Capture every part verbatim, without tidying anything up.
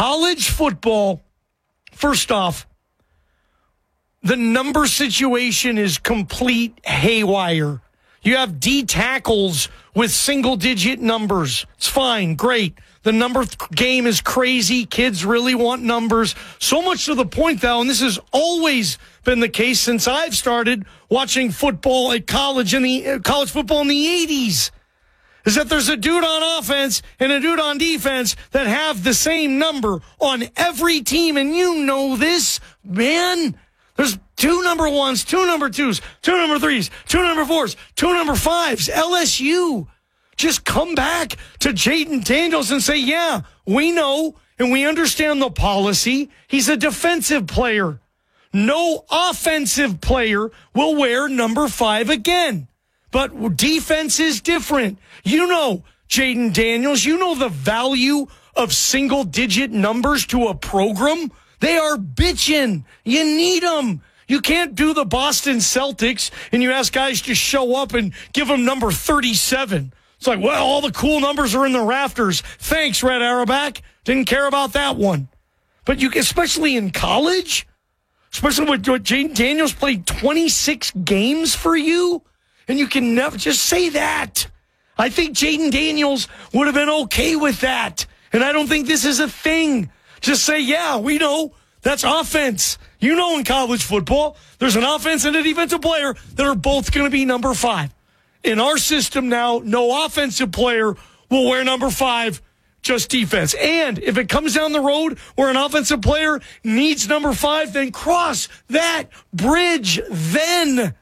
college football, first off, the number situation is complete haywire. You have D tackles with single-digit numbers. It's fine, great. The number th- game is crazy. Kids really want numbers. So much to the point, though, and this has always been the case since I've started watching football at college in the uh, college football in the eighties, is that there's a dude on offense and a dude on defense that have the same number on every team, and you know this, man. There's two number ones, two number twos, two number threes, two number fours, two number fives. L S U, just come back to Jayden Daniels and say, yeah, we know and we understand the policy. He's a defensive player. No offensive player will wear number five again. But defense is different. You know, Jayden Daniels, you know the value of single-digit numbers to a program. They are bitching. You need them. You can't do the Boston Celtics and you ask guys to show up and give them number thirty-seven. It's like, well, all the cool numbers are in the rafters. Thanks, Red Auerbach. Didn't care about that one. But you, especially in college, especially with Jayden Daniels played twenty-six games for you, and you can never just say that. I think Jayden Daniels would have been okay with that. And I don't think this is a thing. Just say, yeah, we know that's offense. You know, in college football, there's an offense and a defensive player that are both going to be number five. In our system now, no offensive player will wear number five, just defense. And if it comes down the road where an offensive player needs number five, then cross that bridge then.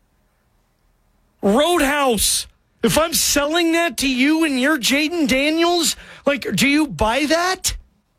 Roadhouse. If I'm selling that to you and you're Jayden Daniels, like, do you buy that?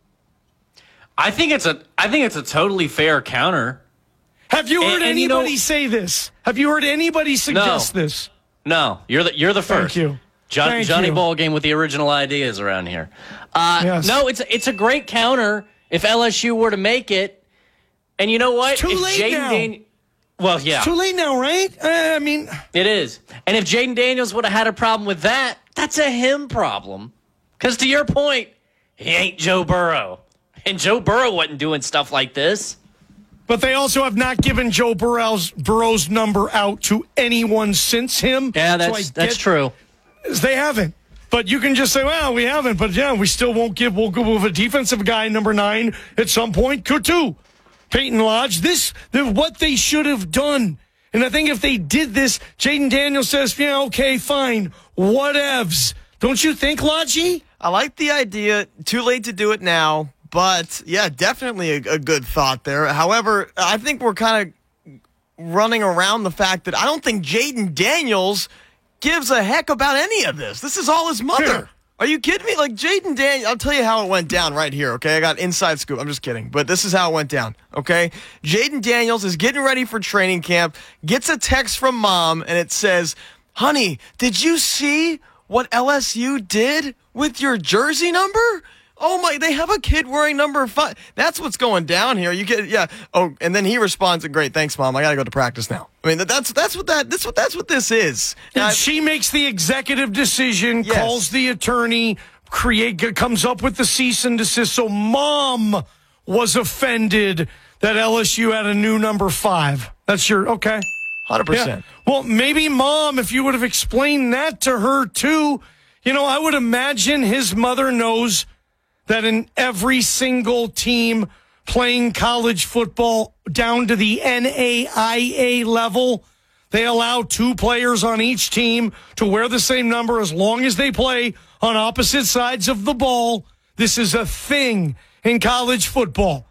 I think it's a I think it's a totally fair counter. Have you heard and, and anybody you know, say this? Have you heard anybody suggest no, this? No, you're the you're the first. Thank you. John, Thank Johnny you. Ballgame with the original ideas around here. Uh, yes. No, it's it's a great counter if L S U were to make it. And you know what? It's too if late Jayden now. Dan- well, yeah, It's too late now, right? Uh, I mean, it is. And if Jayden Daniels would have had a problem with that, that's a him problem. Because to your point, he ain't Joe Burrow. And Joe Burrow wasn't doing stuff like this. but they also have not given Joe Burrow's Burrow's number out to anyone since him. Yeah, So that's I that's get- true. They haven't. But you can just say, well, we haven't. But, yeah, we still won't give. We'll go with a defensive guy, number nine, at some point. Could too. Peyton Lodge. This is what they should have done. And I think if they did this, Jayden Daniels says, yeah, okay, fine. Whatevs. Don't you think, Lodgy? I like the idea. Too late to do it now. But, yeah, definitely a, a good thought there. However, I think we're kind of running around the fact that I don't think Jayden Daniels gives a heck about any of this. This is all his mother. Sure. Are you kidding me? Like, Jayden Daniels, I'll tell you how it went down right here, okay? I got inside scoop. I'm just kidding. But this is how it went down, okay? Jayden Daniels is getting ready for training camp, gets a text from mom, and it says, honey, did you see what L S U did with your jersey number? Oh my, they have a kid wearing number five. That's what's going down here. You get, yeah. Oh, and then he responds, great, thanks, Mom. I got to go to practice now. I mean, that's that's what that that's what that's what this is. And Now, she makes the executive decision, Yes. calls the attorney, create comes up with the cease and desist. So mom was offended that L S U had a new number five. That's your, okay. one hundred percent. Yeah. Well, maybe mom, if you would have explained that to her too, you know, I would imagine his mother knows that in every single team playing college football down to the N A I A level, they allow two players on each team to wear the same number as long as they play on opposite sides of the ball. This is a thing in college football.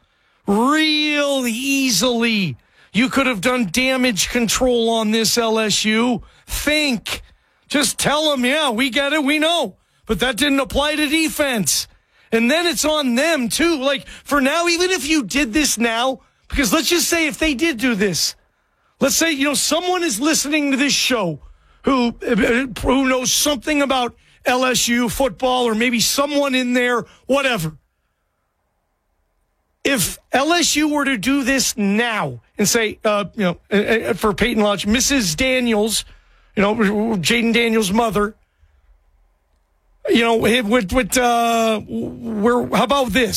Real easily, you could have done damage control on this, L S U. Think. Just tell them, yeah, we get it, we know. But that didn't apply to defense. And then it's on them, too. Like, for now, even if you did this now, because let's just say if they did do this, let's say, you know, someone is listening to this show who, who knows something about L S U football, or maybe someone in there, whatever. If L S U were to do this now and say, uh, you know, for Peyton Lodge, Missus Daniels, you know, Jayden Daniels' mother, you know, with, with uh, where, how about this?